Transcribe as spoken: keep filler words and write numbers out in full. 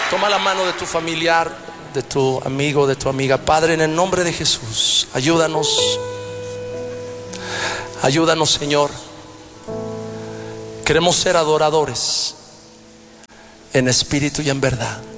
Toma la mano de tu familiar, de tu amigo, de tu amiga. Padre, en el nombre de Jesús, ayúdanos. Ayúdanos, Señor. Queremos ser adoradores en espíritu y en verdad.